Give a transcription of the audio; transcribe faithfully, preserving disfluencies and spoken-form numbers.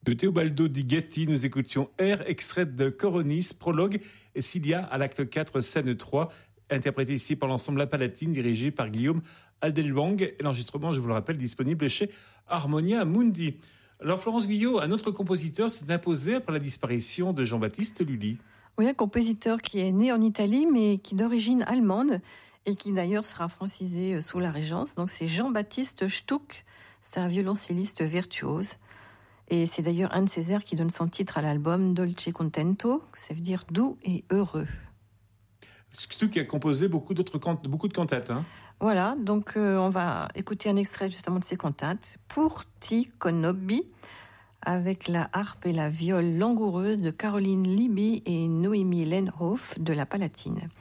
De Teobaldo di Gatti, nous écoutions Air, extrait de Coronis, prologue, et Cilia à l'acte quatre, scène trois, interprété ici par l'ensemble La Palatine, dirigé par Guillaume Aldelwang. Et l'enregistrement, je vous le rappelle, disponible chez Harmonia Mundi. Alors Florence Guyot, un autre compositeur s'est imposé après la disparition de Jean-Baptiste Lully. Oui, un compositeur qui est né en Italie, mais qui est d'origine allemande, et qui d'ailleurs sera francisé sous la Régence. Donc c'est Jean-Baptiste Stuck, c'est un violoncelliste virtuose. Et c'est d'ailleurs un de ces airs qui donne son titre à l'album Dolce Contento, ça veut dire doux et heureux. Stuck a composé beaucoup d'autres can- beaucoup de cantates. Hein. Voilà, donc euh, on va écouter un extrait justement de ces cantates. Pour Ti Conobbi, avec la harpe et la viole langoureuse de Caroline Libby et Noémie Lenhoff de La Palatine.